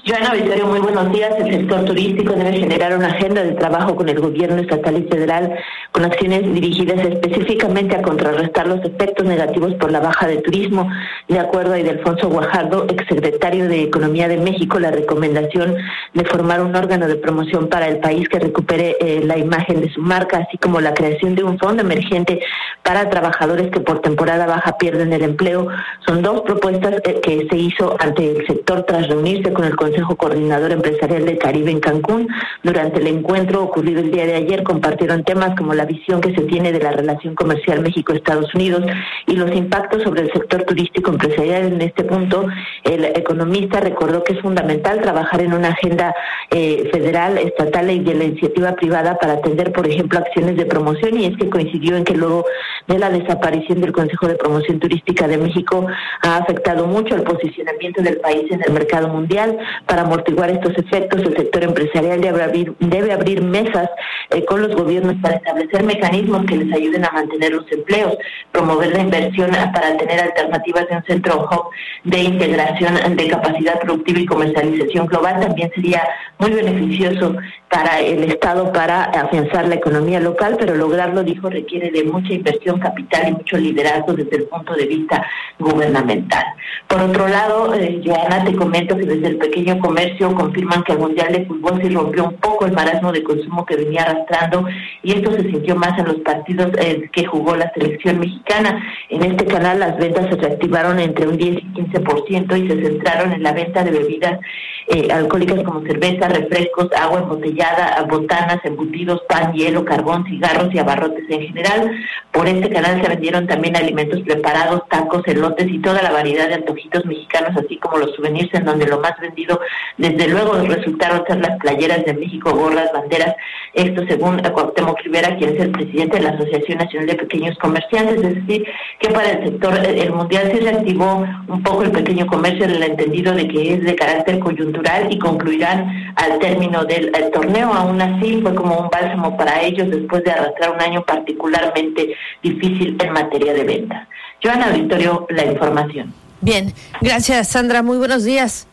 Joana Victoria, muy buenos días. El sector turístico debe generar una agenda de trabajo con el gobierno estatal y federal con acciones dirigidas específicamente a contrarrestar los efectos negativos por la baja de turismo. De acuerdo a Ildefonso Guajardo, exsecretario de Economía de México, la recomendación de formar un órgano de promoción para el país que recupere la imagen de su marca, así como la creación de un fondo emergente para trabajadores que por temporada baja pierden el empleo, son dos propuestas que se hizo ante el sector tras reunirse con el Consejo Coordinador Empresarial del Caribe en Cancún. Durante el encuentro ocurrido el día de ayer compartieron temas como la visión que se tiene de la relación comercial México-Estados Unidos y los impactos sobre el sector turístico empresarial. En este punto, el economista recordó que es fundamental trabajar en una agenda federal, estatal y de la iniciativa privada para atender, por ejemplo, acciones de promoción, y es que coincidió en que luego de la desaparición del Consejo de Promoción Turística de México ha afectado mucho el posicionamiento del país en el mercado mundial. Para amortiguar estos efectos, el sector empresarial debe abrir mesas con los gobiernos para establecer mecanismos que les ayuden a mantener los empleos, promover la inversión para tener alternativas de un centro hub de integración de capacidad productiva y comercialización global. También sería muy beneficioso para el Estado para afianzar la economía local, pero lograrlo, dijo, requiere de mucha inversión capital y mucho liderazgo desde el punto de vista gubernamental. Por otro lado, Joana, te comento que desde el pequeño comercio confirman que el Mundial de Fútbol sí rompió un poco el marasmo de consumo que venía arrastrando, y esto se sintió más en los partidos que jugó la selección mexicana. En este canal las ventas se reactivaron entre un 10 y 15% y se centraron en la venta de bebidas alcohólicas como cerveza, refrescos, agua embotellada, botanas, embutidos, pan, hielo, carbón, cigarros y abarrotes en general. Por este canal se vendieron también alimentos preparados, tacos, elotes y toda la variedad de antojitos mexicanos, así como los souvenirs, en donde lo más vendido desde luego resultaron ser las playeras de México, gorras, banderas. Esto según Cuauhtémoc Rivera, quien es el presidente de la Asociación Nacional de Pequeños Comerciantes. Es decir, que para el sector el mundial sí reactivó un poco el pequeño comercio, en el entendido de que es de carácter coyuntural y concluirán al término del torneo. Aún así fue como un bálsamo para ellos después de arrastrar un año particularmente difícil en materia de ventas. Joana Victorio, la información. Bien, gracias Sandra, muy buenos días.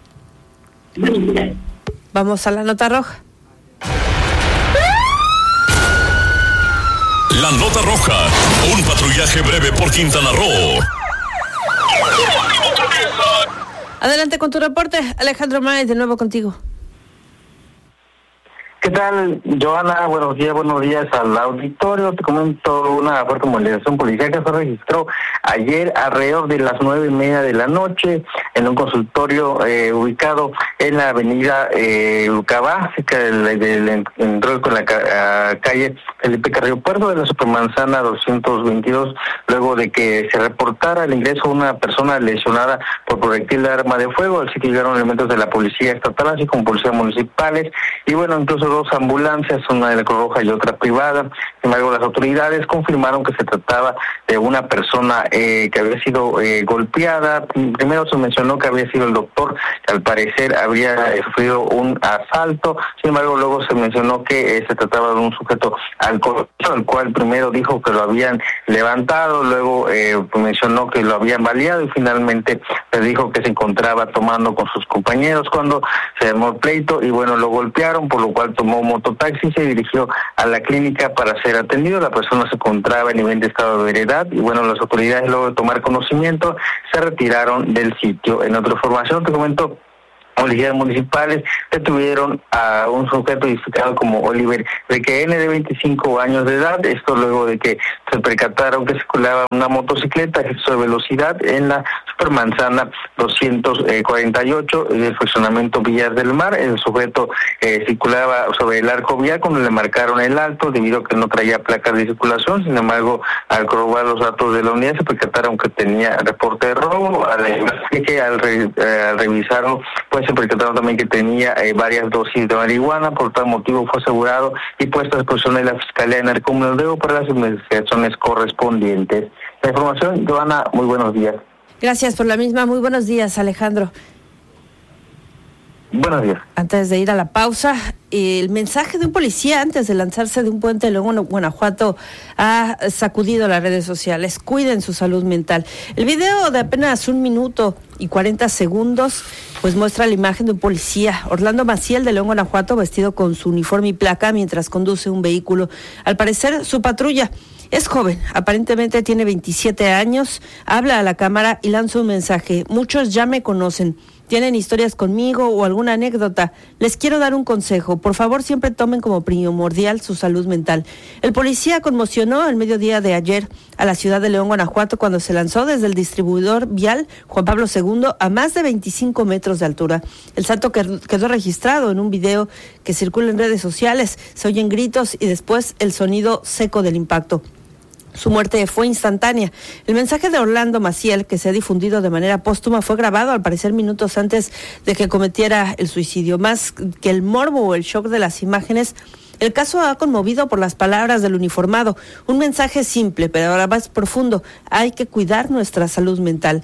Buenos días. Vamos a la nota roja. La nota roja, un patrullaje breve por Quintana Roo. Adelante con tu reporte, Alejandro Máez, de nuevo contigo. ¿Qué tal, Joana? Buenos días al auditorio. Te comento, una fuerte movilización policial que se registró ayer alrededor de las 9:30 de la noche en un consultorio ubicado en la avenida Lucabá, cerca del entroque con la calle Felipe Carrillo Puerto de la Supermanzana 222, luego de que se reportara el ingreso de una persona lesionada por proyectil de arma de fuego. Así que llegaron elementos de la policía estatal, así como policías municipales, y bueno, incluso dos ambulancias, una de la Cruz Roja y otra privada. Sin embargo, las autoridades confirmaron que se trataba de una persona que había sido golpeada. Primero se mencionó que había sido el doctor, que al parecer había sufrido un asalto. Sin embargo, luego se mencionó que se trataba de un sujeto alcohólico, el cual primero dijo que lo habían levantado, luego mencionó que lo habían baleado y finalmente le dijo que se encontraba tomando con sus compañeros cuando se armó el pleito y bueno, lo golpearon, por lo cual tomó un mototaxi y se dirigió a la clínica para ser atendido. La persona se encontraba en nivel de estado de veredad y bueno, las autoridades, luego de tomar conocimiento, se retiraron del sitio. En otra información te comento, policías municipales detuvieron a un sujeto identificado como Oliver Requeene, de 25 años de edad. Esto luego de que se percataron que circulaba una motocicleta a exceso de velocidad en la Supermanzana 248 en el fraccionamiento Villas del Mar. El sujeto circulaba sobre el arco vial cuando le marcaron el alto debido a que no traía placas de circulación. Sin embargo, al corroborar los datos de la unidad se percataron que tenía reporte de robo. Al revisarlo, pues se percataron también que tenía varias dosis de marihuana. Por tal motivo fue asegurado y puesto a disposición de la Fiscalía de Narcomenudeo para las investigaciones correspondientes. La información, Joana, muy buenos días. Gracias por la misma, muy buenos días, Alejandro. Buenos días. Antes de ir a la pausa, el mensaje de un policía antes de lanzarse de un puente de León, Guanajuato, ha sacudido las redes sociales. Cuiden su salud mental. El video de apenas 1 minuto y 40 segundos pues muestra la imagen de un policía, Orlando Maciel, de León, Guanajuato, vestido con su uniforme y placa mientras conduce un vehículo. Al parecer, su patrulla. Es joven, aparentemente tiene 27 años, habla a la cámara y lanza un mensaje. Muchos ya me conocen, tienen historias conmigo o alguna anécdota. Les quiero dar un consejo. Por favor, siempre tomen como primordial su salud mental. El policía conmocionó el mediodía de ayer a la ciudad de León, Guanajuato, cuando se lanzó desde el distribuidor vial Juan Pablo II a más de 25 metros de altura. El salto quedó registrado en un video que circula en redes sociales. Se oyen gritos y después el sonido seco del impacto. Su muerte fue instantánea. El mensaje de Orlando Maciel, que se ha difundido de manera póstuma, fue grabado al parecer minutos antes de que cometiera el suicidio. Más que el morbo o el shock de las imágenes, el caso ha conmovido por las palabras del uniformado. Un mensaje simple, pero ahora más profundo. Hay que cuidar nuestra salud mental.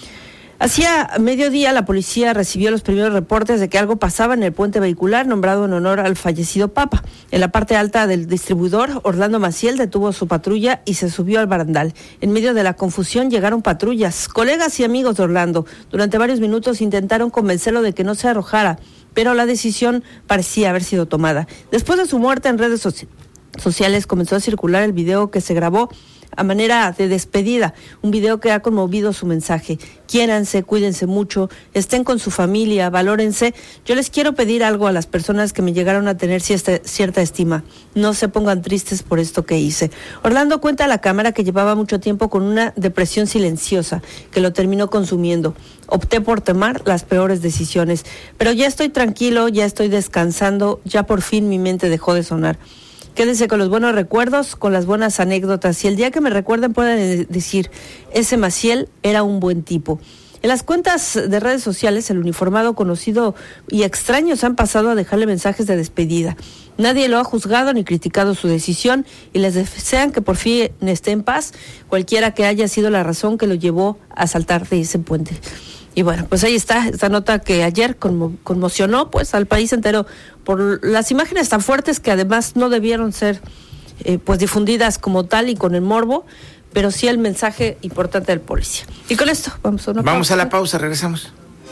Hacia mediodía, la policía recibió los primeros reportes de que algo pasaba en el puente vehicular nombrado en honor al fallecido Papa. En la parte alta del distribuidor, Orlando Maciel detuvo su patrulla y se subió al barandal. En medio de la confusión llegaron patrullas. Colegas y amigos de Orlando durante varios minutos intentaron convencerlo de que no se arrojara, pero la decisión parecía haber sido tomada. Después de su muerte, en redes sociales comenzó a circular el video que se grabó a manera de despedida, un video que ha conmovido su mensaje. Quiéranse, cuídense mucho, estén con su familia, valórense. Yo les quiero pedir algo a las personas que me llegaron a tener cierta estima. No se pongan tristes por esto que hice. Orlando cuenta a la cámara que llevaba mucho tiempo con una depresión silenciosa que lo terminó consumiendo. Opté por tomar las peores decisiones, pero ya estoy tranquilo, ya estoy descansando, ya por fin mi mente dejó de sonar. Quédense con los buenos recuerdos, con las buenas anécdotas, y el día que me recuerden pueden decir, ese Maciel era un buen tipo. En las cuentas de redes sociales, el uniformado conocido y extraños han pasado a dejarle mensajes de despedida. Nadie lo ha juzgado ni criticado su decisión y les desean que por fin esté en paz, cualquiera que haya sido la razón que lo llevó a saltar de ese puente. Y bueno, pues ahí está esta nota que ayer conmocionó pues al país entero por las imágenes tan fuertes que además no debieron ser pues difundidas como tal y con el morbo, pero sí el mensaje importante del policía. Y con esto vamos a la pausa, regresamos.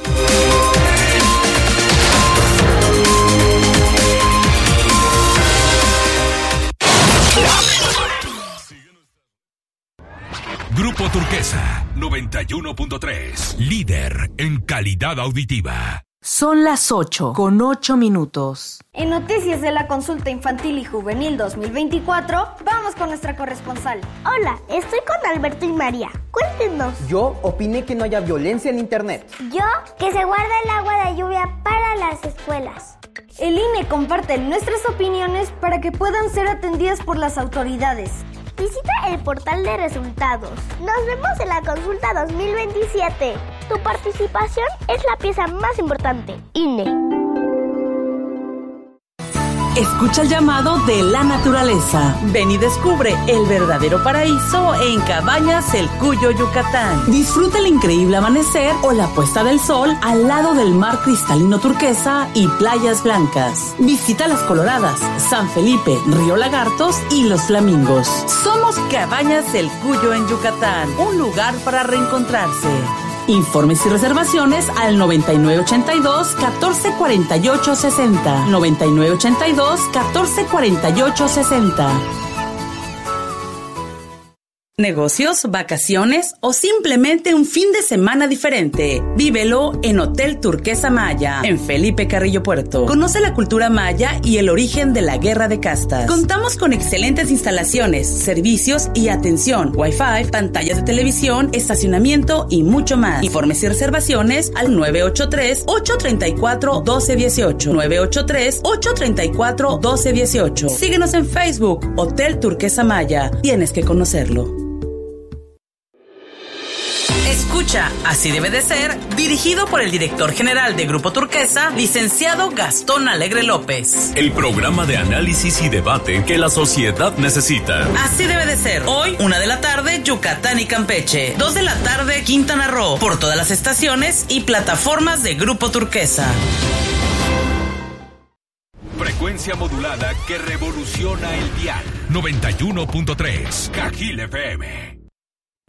Grupo Turquesa 91.3, líder en calidad auditiva. Son las 8:08. En Noticias de la Consulta Infantil y Juvenil 2024, vamos con nuestra corresponsal. Hola, estoy con Alberto y María. Cuéntenos. Yo opiné que no haya violencia en internet. Yo, que se guarda el agua de lluvia para las escuelas. El INE comparte nuestras opiniones para que puedan ser atendidas por las autoridades. Visita el portal de resultados. Nos vemos en la consulta 2027. Tu participación es la pieza más importante. INE. Escucha el llamado de la naturaleza. Ven y descubre el verdadero paraíso en Cabañas El Cuyo, Yucatán. Disfruta el increíble amanecer o la puesta del sol al lado del mar cristalino turquesa y playas blancas. Visita Las Coloradas, San Felipe, Río Lagartos y Los Flamingos. Somos Cabañas El Cuyo en Yucatán, un lugar para reencontrarse. Informes y reservaciones al 9982-1448-60. 9982-1448-60. Negocios, vacaciones o simplemente un fin de semana diferente. Vívelo en Hotel Turquesa Maya, en Felipe Carrillo Puerto. Conoce la cultura maya y el origen de la guerra de castas. Contamos con excelentes instalaciones, servicios y atención, Wi-Fi, pantallas de televisión, estacionamiento y mucho más. Informes y reservaciones al 983-834-1218. 983-834-1218. Síguenos en Facebook, Hotel Turquesa Maya. Tienes que conocerlo. Escucha Así Debe de Ser, dirigido por el director general de Grupo Turquesa, licenciado Gastón Alegre López. El programa de análisis y debate que la sociedad necesita. Así Debe de Ser. Hoy, 1 de la tarde, Yucatán y Campeche. 2 de la tarde, Quintana Roo. Por todas las estaciones y plataformas de Grupo Turquesa. Frecuencia modulada que revoluciona el dial. 91.3, Cajil FM.